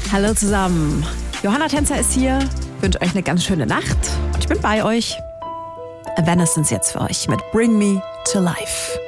Hallo zusammen. Johanna Tänzer ist hier, wünsche euch eine ganz schöne Nacht und ich bin bei euch. Evanescence jetzt für euch mit Bring Me to Life.